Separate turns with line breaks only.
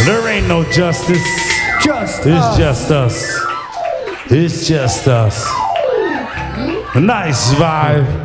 There ain't no justice.
Just
It's
us.
just us. It's just us. A nice vibe.